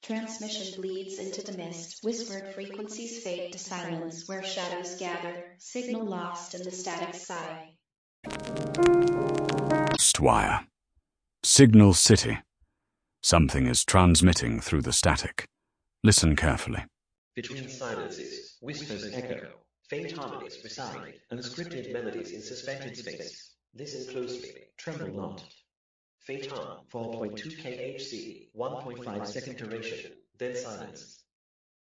Transmission bleeds into the mist, whispered frequencies fade to silence where shadows gather, signal lost in the static sky. Stwire. Signal City. Something is transmitting through the static. Listen carefully. Between silences, whispers echo, faint harmonies reside, unscripted melodies in suspended space. Listen closely, tremble not. Faint hum, 4.2 kHz, 1.5 second duration, then silence.